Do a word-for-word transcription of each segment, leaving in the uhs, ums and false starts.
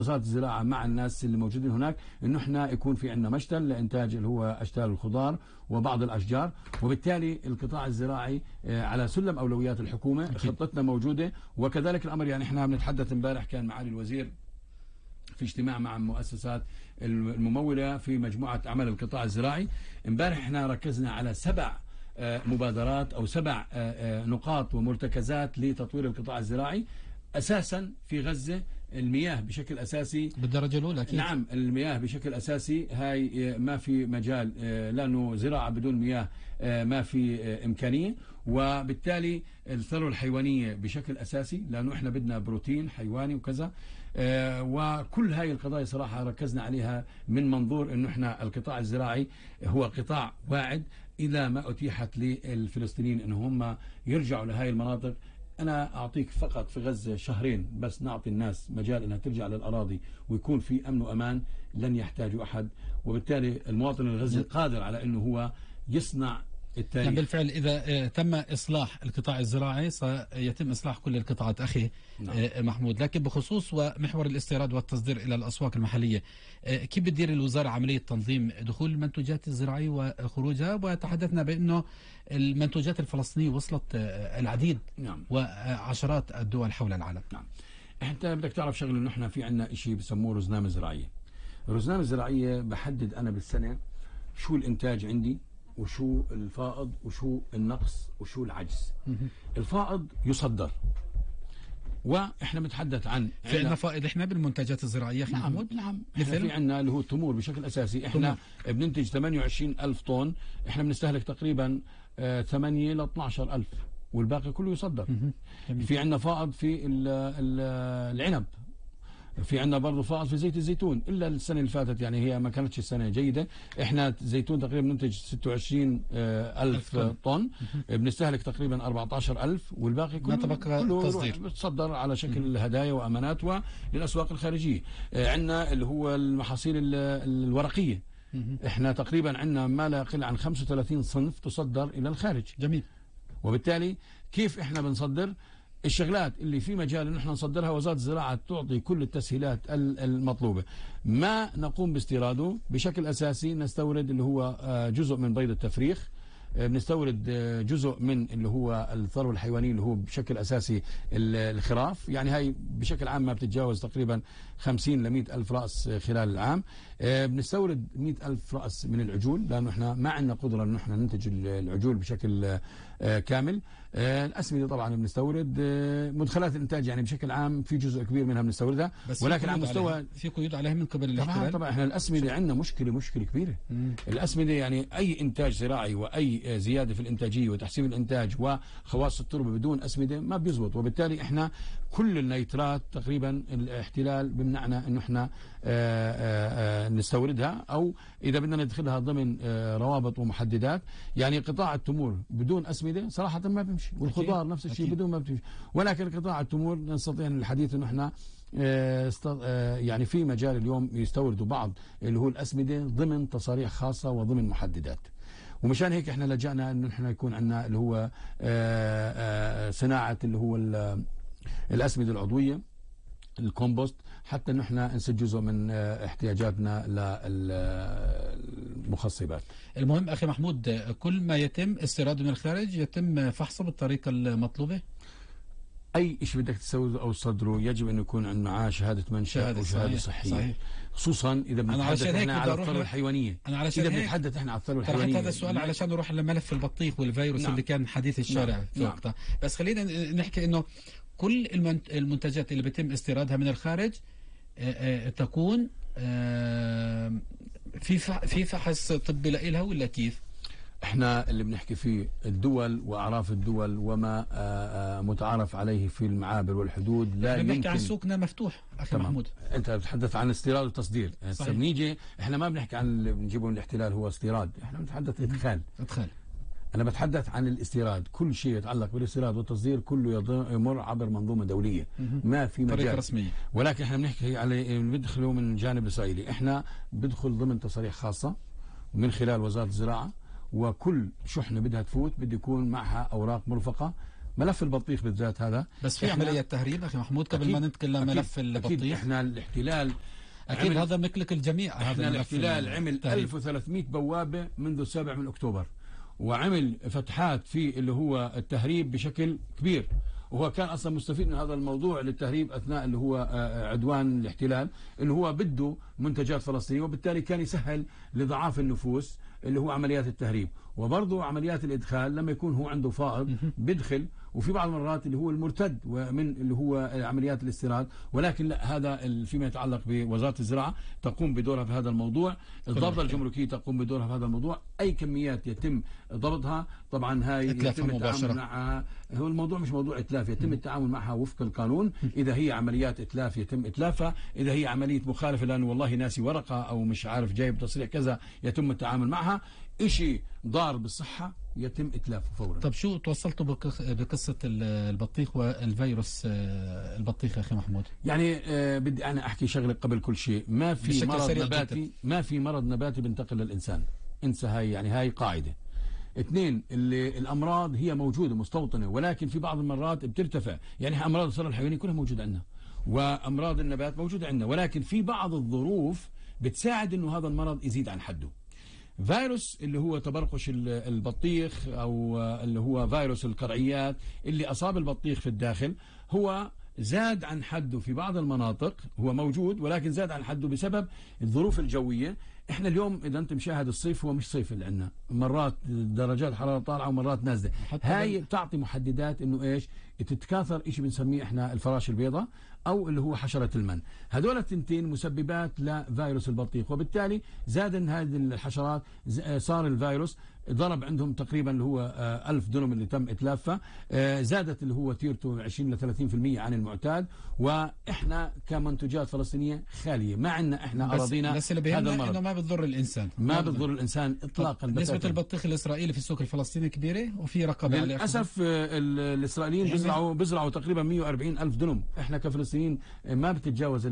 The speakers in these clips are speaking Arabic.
وزارة الزراعة مع الناس اللي موجودين هناك انه احنا يكون في عندنا مشتل لانتاج اللي هو اشتال الخضار وبعض الاشجار، وبالتالي القطاع الزراعي على سلم اولويات الحكومة. خطتنا موجودة، وكذلك الامر يعني احنا بنتحدث امبارح كان معالي الوزير في اجتماع مع المؤسسات الممولة في مجموعة اعمال القطاع الزراعي. امبارح احنا ركزنا على سبع مبادرات او سبع نقاط ومرتكزات لتطوير القطاع الزراعي. اساسا في غزة المياه بشكل اساسي بالدرجه الاولى أكيد. نعم، المياه بشكل اساسي هاي ما في مجال، لانه زراعه بدون مياه ما في امكانيه، وبالتالي الثروه الحيوانيه بشكل اساسي لانه احنا بدنا بروتين حيواني وكذا. وكل هاي القضايا صراحه ركزنا عليها من منظور انه احنا القطاع الزراعي هو قطاع واعد. اذا ما اتيحت للفلسطينيين انه هم يرجعوا لهاي المناطق، أنا أعطيك فقط في غزة شهرين بس نعطي الناس مجال أنها ترجع للأراضي ويكون في أمن وأمان، لن يحتاجوا أحد. وبالتالي المواطن الغزي قادر على أنه هو يصنع التاريخ. يعني بالفعل إذا تم إصلاح القطاع الزراعي سيتم إصلاح كل القطاعات أخي نعم. محمود، لكن بخصوص ومحور الاستيراد والتصدير إلى الأسواق المحلية، كيف بتدير الوزارة عملية تنظيم دخول المنتوجات الزراعية وخروجها؟ وتحدثنا بأنه المنتوجات الفلسطينية وصلت العديد نعم. وعشرات الدول حول العالم. نعم. أنت بدك تعرف شغله، إنه إحنا في عندنا شيء بسموه رزنامة زراعية. الرزنامة الزراعية بحدد أنا بالسنة شو الإنتاج عندي وشو الفائض وشو النقص وشو العجز. الفائض يصدر، واحنا بنتحدث عن في عندنا فائض احنا بالمنتجات الزراعية. نعم محمود. نعم احنا في عندنا اللي هو التمور بشكل اساسي. احنا تمور. بننتج ثمانية وعشرين ألف طن، احنا بنستهلك تقريبا آه ثمانية ل اثني عشر ألف، والباقي كله يصدر. في عندنا فائض في ال ال العنب، في عندنا برضه فائض في زيت الزيتون، الا السنه اللي فاتت يعني هي ما كانتش السنه جيده. احنا زيتون تقريبا بننتج ستة وعشرين ألف طن، بنستهلك تقريبا أربعة عشر ألف، والباقي كله كله بتصدر على شكل هدايا وامانات وللاسواق الخارجيه. عندنا اللي هو المحاصيل الورقيه، احنا تقريبا عندنا ما لا يقل عن خمسة وثلاثين صنف تصدر الى الخارج. جميل. وبالتالي كيف احنا بنصدر؟ الشغلات اللي في مجال ان احنا نصدرها وزارة الزراعة تعطي كل التسهيلات المطلوبة. ما نقوم باستيراده بشكل اساسي نستورد اللي هو جزء من بيض التفريخ، بنستورد جزء من اللي هو الثروة الحيوانية اللي هو بشكل اساسي الخراف، يعني هاي بشكل عام ما بتتجاوز تقريبا خمسين ل مئة ألف رأس خلال العام. بنستورد مئة ألف رأس من العجول لانه احنا ما عندنا قدرة ان احنا ننتج العجول بشكل كامل. الأسمدة طبعا بنستورد، مدخلات الإنتاج يعني بشكل عام في جزء كبير منها بنستوردها، ولكن على مستوى في قيود عليها من قبل الاحتلال. طبعا طبعا احنا الأسمدة عندنا مشكلة مشكلة كبيرة. مم. الأسمدة يعني أي إنتاج زراعي وأي زيادة في الإنتاجية وتحسين الإنتاج وخواص التربة بدون أسمدة ما بيزبط، وبالتالي احنا كل النيترات تقريبا الاحتلال بمنعنا إنه احنا آآ آآ نستوردها، أو إذا بدنا ندخلها ضمن روابط ومحددات. يعني قطاع التمور بدون أسمدة صراحة ما بيمشي، والخضار نفس الشيء بدون ما بتمشي. ولكن قطاع التمور نستطيع الحديث انه احنا يعني في مجال اليوم يستوردوا بعض اللي هو الأسمدة ضمن تصاريح خاصة وضمن محددات. ومشان هيك احنا لجأنا انه احنا يكون عندنا اللي هو صناعة اللي هو الأسمدة العضوية الكومبوست، حتى انه احنا نسد جزء من احتياجاتنا للمخصبات. المهم اخي محمود، كل ما يتم استيراده من الخارج يتم فحصه بالطريقه المطلوبه. اي شيء بدك تسويه او تصدره يجب انه يكون عند معاه شهاده منشأ وشهاده صحيه. صحيح. خصوصا اذا بنتحدث احنا على الثروه الحيوانيه. أنا علشان اذا بنتحدث احنا على الثروه الحيوانيه. هذا السؤال علشان نروح لملف البطيخ والفيروس نعم. اللي كان حديث الشارع نعم. في وقتها. بس خلينا نحكي انه كل المنتجات اللي بيتم استيرادها من الخارج تكون في في فحص طبي لها ولا كيف؟ احنا اللي بنحكي فيه الدول واعراف الدول وما متعارف عليه في المعابر والحدود. لا يمكن بنحكي عن سوقنا مفتوح اخي محمود. انت بتتحدث عن استيراد وتصدير. هسه بنيجي احنا ما بنحكي عن اللي بنجيبه من الاحتلال هو استيراد، احنا بنتحدث ادخال. ادخال. أنا بتحدث عن الاستيراد، كل شيء يتعلق بالاستيراد والتصدير كله يمر عبر منظومة دولية، ما في مجال طريقة رسمية. ولكن احنا بنحكي على بندخله من الجانب الإسرائيلي، احنا بدخل ضمن تصاريح خاصة من خلال وزارة الزراعة، وكل شحنة بدها تفوت بده يكون معها أوراق مرفقة ملف البطيخ بالذات هذا. بس في عملية تهريب أخي محمود قبل ما ننتقل لملف البطيخ. أكيد إحنا الاحتلال أكيد هذا مكلك الجميع. إحنا الاحتلال عمل ألف وثلاثمئة بوابة منذ السابع من أكتوبر، وعمل فتحات في اللي هو التهريب بشكل كبير، وهو كان اصلا مستفيد من هذا الموضوع للتهريب اثناء اللي هو عدوان الاحتلال، اللي هو بده منتجات فلسطينيه، وبالتالي كان يسهل لضعاف النفوس اللي هو عمليات التهريب. وبرضه عمليات الادخال لما يكون هو عنده فائض بيدخل، وفي بعض المرات اللي هو المرتد ومن اللي هو عمليات الاستيراد. ولكن لا، هذا فيما يتعلق بوزاره الزراعه تقوم بدورها في هذا الموضوع، الضبطه الجمركيه تقوم بدورها في هذا الموضوع، اي كميات يتم ضبطها طبعا هاي يتم التعامل معها. هو الموضوع مش موضوع اتلاف، يتم التعامل معها وفق القانون. اذا هي عمليات اتلاف يتم اتلافها، اذا هي عمليه مخالفه لانه والله ناسي ورقه او مش عارف جايب تصريح كذا يتم التعامل معها. إشي ضار بالصحة يتم إتلافه فورا. طب شو توصلتوا بقصة البطيخ والفيروس البطيخ أخي محمود؟ يعني آه بدي أنا أحكي شغلة قبل كل شيء، ما في مرض نباتي جداً. ما في مرض نباتي بنتقل للإنسان، انسى هاي، يعني هاي قاعدة. اثنين، اللي الأمراض هي موجودة مستوطنة، ولكن في بعض المرات بترتفع. يعني أمراض السرطان الحيواني كلها موجودة عندنا، وأمراض النبات موجودة عندنا، ولكن في بعض الظروف بتساعد إنه هذا المرض يزيد عن حده. فيروس اللي هو تبرقش البطيخ أو اللي هو فيروس القرعيات اللي أصاب البطيخ في الداخل، هو زاد عن حده في بعض المناطق، هو موجود ولكن زاد عن حده بسبب الظروف الجوية. احنا اليوم اذا انت مشاهد الصيف هو مش صيف اللي عندنا، مرات درجات حرارة طالعة ومرات نازلة. هاي بتعطي محددات انه ايش تتكاثر شيء بنسميه احنا الفراش البيضاء او اللي هو حشرة المن. هذول التنتين مسببات لفيروس البطيخ، وبالتالي زاد هذه الحشرات، صار الفيروس ضرب عندهم تقريبا اللي هو ألف دنم اللي تم إتلافها، زادت اللي هو تيرته عشرين لثلاثين بالمئة عن المعتاد. وإحنا كمنتجات فلسطينية خالية، ما عندنا إحنا أراضينا. بس اللي بيهمنا إنه ما بتضر الإنسان، ما بتضر الإنسان إطلاقا. نسبة البطيخ الإسرائيلي في السوق الفلسطيني كبيرة، وفي رقابة عليه. للأسف الإسرائيليين بيزرعوا بيزرعوا تقريبا مئة وأربعين ألف دنم، إحنا كفلسطينيين ما بتتجاوز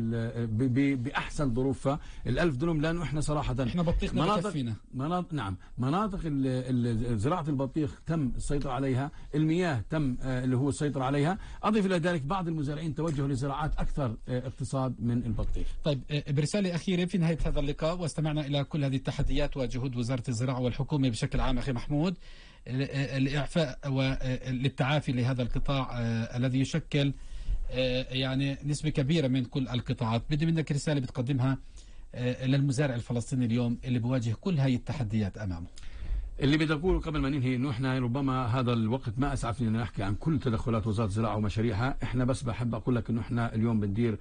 بأحسن ظروفها الألف دنم، لأنه إحنا صراحة إحنا بطيخنا بكفينا. مناطق نعم مناطق زراعة البطيخ تم السيطرة عليها، المياه تم اللي هو السيطرة عليها. أضيف إلى ذلك بعض المزارعين توجهوا لزراعات أكثر اقتصاد من البطيخ. طيب برسالة أخيرة في نهاية هذا اللقاء، واستمعنا إلى كل هذه التحديات وجهود وزارة الزراعة والحكومة بشكل عام أخي محمود الإعفاء والتعافي لهذا القطاع الذي يشكل يعني نسبة كبيرة من كل القطاعات. بدي منك رسالة بتقدمها للمزارع الفلسطيني اليوم اللي بواجه كل هاي التحديات أمامه. اللي بدي أقوله قبل ما ننهي إنه إحنا ربما هذا الوقت ما أسعفني أن نحكي عن كل تدخلات وزارة الزراعة ومشاريعها. إحنا بس بحب أقول لك إنه إحنا اليوم بندير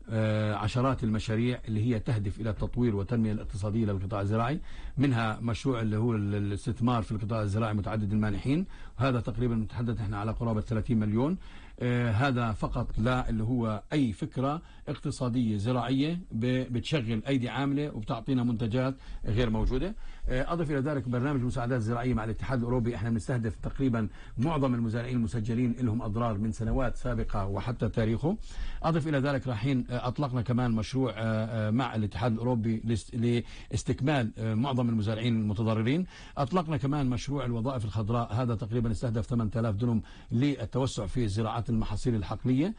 عشرات المشاريع اللي هي تهدف إلى التطوير والتنمية الاقتصادية للقطاع الزراعي، منها مشروع اللي هو الاستثمار في القطاع الزراعي متعدد المانحين، وهذا تقريبا نتحدث إحنا على قرابة ثلاثين مليون. آه هذا فقط لا اللي هو أي فكرة اقتصادية زراعية بتشغل أيدي عاملة وبتعطينا منتجات غير موجودة. آه أضف إلى ذلك برنامج المساعدات الزراعية مع الاتحاد الأوروبي، احنا بنستهدف تقريبا معظم المزارعين المسجلين لهم أضرار من سنوات سابقة وحتى تاريخه. أضف إلى ذلك رايحين أطلقنا كمان مشروع آه مع الاتحاد الأوروبي لاستكمال آه معظم المزارعين المتضررين. أطلقنا كمان مشروع الوظائف الخضراء، هذا تقريبا استهدف ثمانية آلاف دنم للتوسع في الزراعات المحاصيل الحقلية.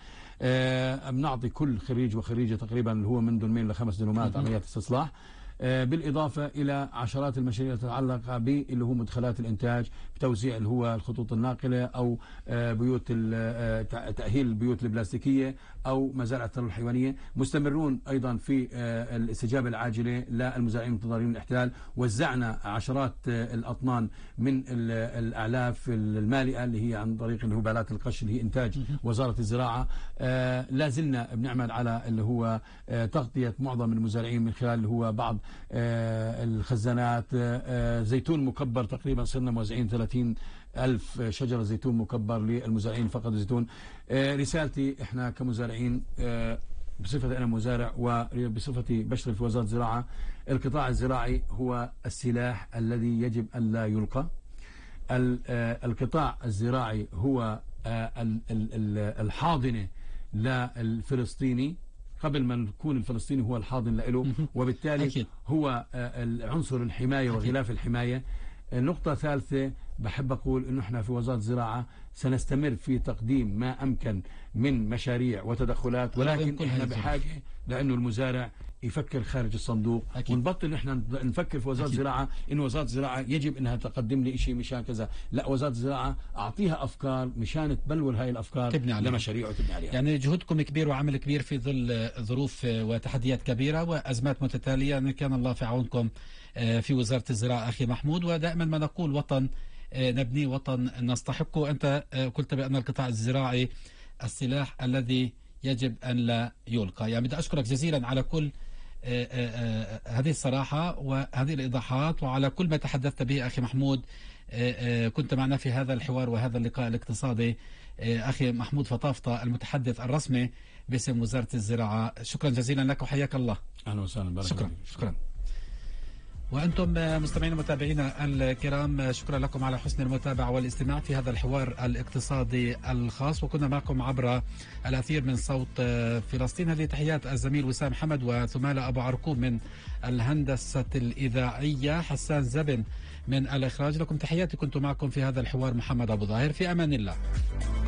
آه بنعطي كل خريج وخريجة تقريبا اللي هو من دنمين لخمس دنومات عمليات استصلاح، آه بالإضافة إلى عشرات المشاريع تتعلق باللي هو مدخلات الإنتاج، بتوزيع اللي هو الخطوط الناقلة أو آه بيوت آه تأهيل البيوت البلاستيكية أو مزارع الثروة الحيوانية. مستمرون أيضا في آه الاستجابة العاجلة للمزارعين المتضررين الاحتلال. وزعنا عشرات آه الأطنان من الأعلاف المالئة اللي هي عن طريق اللي هو بالات القش اللي هي إنتاج وزارة الزراعة. آه لا زلنا بنعمل على اللي هو آه تغطية معظم المزارعين من خلال اللي هو بعض آه الخزانات. آه زيتون مكبر تقريبا صرنا موزعين ثلاثين ألف شجرة زيتون مكبر للمزارعين فقط زيتون. آه رسالتي احنا كمزارعين آه بصفتي أنا مزارع وبصفتي بشتغل في وزارة الزراعة، القطاع الزراعي هو السلاح الذي يجب أن لا يلقى. القطاع الزراعي هو الحاضنة للفلسطيني قبل ما نكون الفلسطيني هو الحاضن له، وبالتالي أكيد. هو عنصر الحماية وغلاف الحماية. نقطة ثالثة، بحب أقول إنه إحنا في وزارة الزراعة سنستمر في تقديم ما أمكن من مشاريع وتدخلات، ولكن إحنا بحاجة لأنه المزارع يفكر خارج الصندوق. أكيد. ونبطل إحنا نفكر في وزارة الزراعة إنه وزارة الزراعة يجب إنها تقدم لي شيء مشان كذا، لا، وزارة الزراعة أعطيها أفكار مشان تبلور هاي الأفكار لمشاريع وتبني عليها. يعني جهودكم كبير وعمل كبير في ظل ظروف وتحديات كبيرة وأزمات متتالية، إن كان الله في عونكم في وزارة الزراعة أخي محمود. ودائما ما نقول وطن نبني، وطن نستحقه. أنت قلت بأن القطاع الزراعي السلاح الذي يجب أن لا يلقى. يعني بدي أشكرك جزيلا على كل آآ آآ هذه الصراحة وهذه الإيضاحات وعلى كل ما تحدثت به أخي محمود. آآ كنت معنا في هذا الحوار وهذا اللقاء الاقتصادي أخي محمود فطافطة المتحدث الرسمي باسم وزارة الزراعة. شكرا جزيلا لك وحياك الله. أهلا وسهلا. شكرا. شكرا. وأنتم مستمعين ومتابعينا الكرام، شكرا لكم على حسن المتابعة والاستماع في هذا الحوار الاقتصادي الخاص، وكنا معكم عبر الأثير من صوت فلسطين. هذه تحيات الزميل وسام حمد وثمالة أبو عرقوب من الهندسة الإذاعية، حسان زبن من الإخراج. لكم تحياتي، كنت معكم في هذا الحوار محمد أبو ظاهر. في أمان الله.